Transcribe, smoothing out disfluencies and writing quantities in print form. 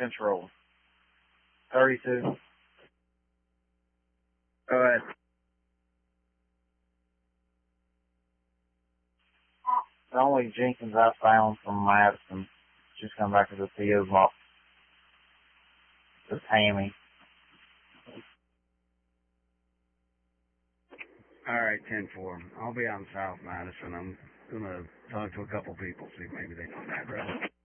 Central. 32. Go ahead. The only Jenkins I found from Madison just come back as a PO box. It's Hammy. All right, 10-4. I'll be on South Madison. I'm going to talk to a couple people, see if maybe they know that, brother.